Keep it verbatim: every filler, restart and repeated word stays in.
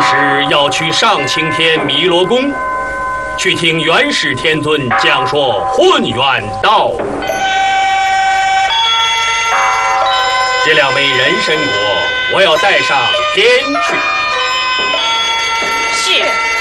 时要去上青天弥罗宫，去听元始天尊讲说混元道。这两枚人参果，我要带上天去。 是。